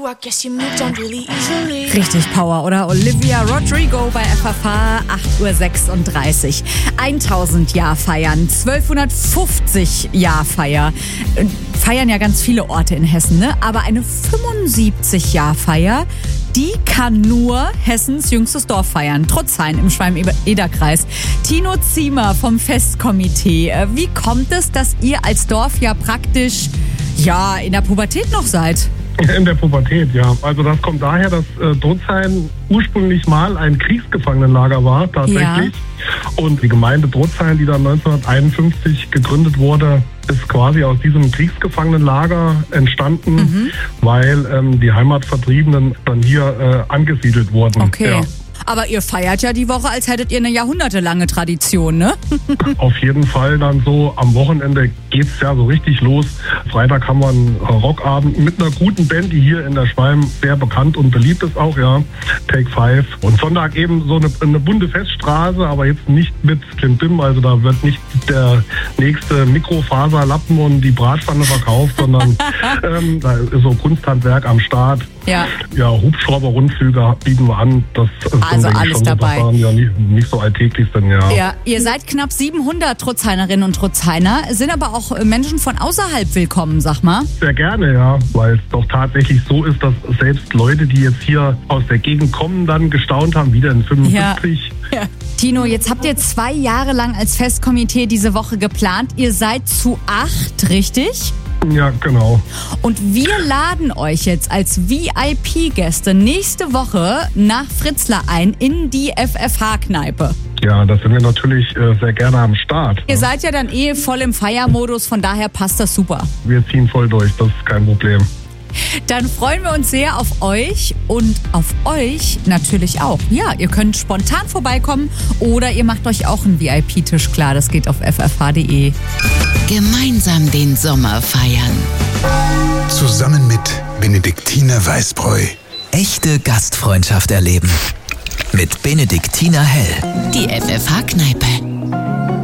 Richtig Power, oder? Olivia Rodrigo bei FFH, 8:36 Uhr. 1000 Jahr feiern, 1250 Jahr Feier. Feiern ja ganz viele Orte in Hessen, ne? Aber eine 75 Jahr Feier, die kann nur Hessens jüngstes Dorf feiern. Trutzhain im Schwalm-Eder-Kreis. Tino Ziemer vom Festkomitee. Wie kommt es, dass ihr als Dorf ja praktisch in der Pubertät noch seid? In der Pubertät, ja. Also das kommt daher, dass Trutzhain ursprünglich mal ein Kriegsgefangenenlager war, tatsächlich. Ja. Und die Gemeinde Trutzhain, die dann 1951 gegründet wurde, ist quasi aus diesem Kriegsgefangenenlager entstanden, weil die Heimatvertriebenen dann hier angesiedelt wurden. Okay. Ja. Aber ihr feiert ja die Woche, als hättet ihr eine jahrhundertelange Tradition, ne? Auf jeden Fall dann so. Am Wochenende geht's ja so richtig los. Freitag haben wir einen Rockabend mit einer guten Band, die hier in der Schwalm sehr bekannt und beliebt ist auch, ja. Take 5. Und Sonntag eben so eine bunte Feststraße, aber jetzt nicht mit Klimbim. Also da wird nicht der nächste Mikrofaserlappen und die Bratpfanne verkauft, sondern da ist so Kunsthandwerk am Start. Ja. Ja, Hubschrauber-Rundflüge bieten wir an. Das also alles schon dabei. So ja nicht so alltäglich sind, ja. Ja, ihr seid knapp 700 Trutzhainerinnen und Trutzhainer, sind aber auch Menschen von außerhalb willkommen, sag mal. Sehr gerne, ja, weil es doch tatsächlich so ist, dass selbst Leute, die jetzt hier aus der Gegend kommen, dann gestaunt haben, wieder in 75. Ja. Tino, jetzt habt ihr 2 Jahre lang als Festkomitee diese Woche geplant. Ihr seid zu 8, richtig? Ja, genau. Und wir laden euch jetzt als VIP-Gäste nächste Woche nach Fritzlar ein in die FFH-Kneipe. Ja, da sind wir natürlich sehr gerne am Start. Ihr seid ja dann voll im Feiermodus, von daher passt das super. Wir ziehen voll durch, das ist kein Problem. Dann freuen wir uns sehr auf euch und auf euch natürlich auch. Ja, ihr könnt spontan vorbeikommen oder ihr macht euch auch einen VIP-Tisch klar. Das geht auf ffh.de. Gemeinsam den Sommer feiern. Zusammen mit Benediktiner Weißbräu. Echte Gastfreundschaft erleben. Mit Benediktiner Hell. Die FFH-Kneipe.